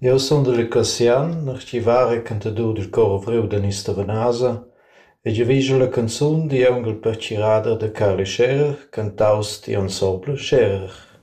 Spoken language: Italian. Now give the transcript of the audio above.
Jeu sun da Lucasian, archivar e cantadur dil coro vriu da Nista Vanasa, e giavischa la canzun di aunc il perchirader da Carly Scherer, cantaus di Ensemble Scherer.